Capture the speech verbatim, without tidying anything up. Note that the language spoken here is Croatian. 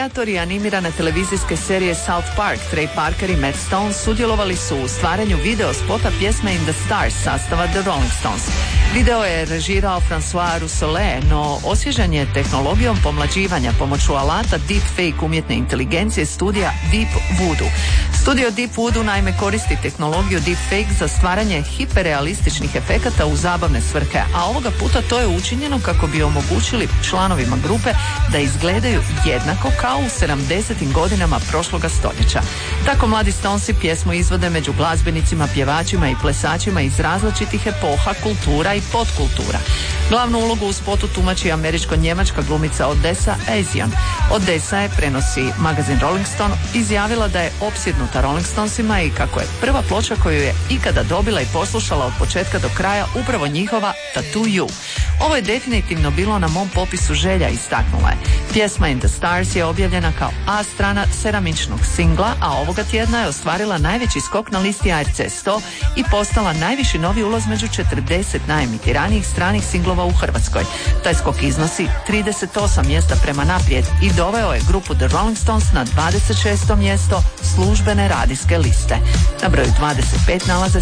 kreatori animirane televizijske serije South Park, Trey Parker i Matt Stone sudjelovali su u stvaranju video spota pjesme In the Stars sastava The Rolling Stones. Video je režirao François Rousselet, no osvježen je tehnologijom pomlađivanja pomoću alata deepfake umjetne inteligencije studija Deep Voodoo. Studio Deep Voodoo naime koristi tehnologiju deepfake za stvaranje hiperrealističnih efekata u zabavne svrhe, a ovoga puta to je učinjeno kako bi omogućili članovima grupe da izgledaju jednako kao u sedamdesetim godinama prošloga stoljeća. Tako mladi Stonesi pjesmu izvode među glazbenicima, pjevačima i plesačima iz različitih epoha, kultura i podkultura. Glavnu ulogu u spotu tumači američko-njemačka glumica Odessa Asian. Odessa je, prenosi magazin Rolling Stone, izjavila da je opsjednuta Rolling Stonesima i kako je prva ploča koju je ikada dobila i poslušala od početka do kraja upravo njihova Tattoo You. Ovo je definitivno bilo na mom popisu želja, istaknula je. Pjesma In the Stars je objavljena kao A strana sedaminčnog singla, a ovoga tjedna je ostvarila najveći skok na listi A R C sto i postala najviši novi ulaz među četrdeset najemitiranijih stranih singlova u Hrvatskoj. Taj skok iznosi trideset osam mjesta prema naprijed i doveo je grupu The Rolling Stones na dvadeset šesto mjesto službene radijske liste. Na broju dvadeset pet nalaze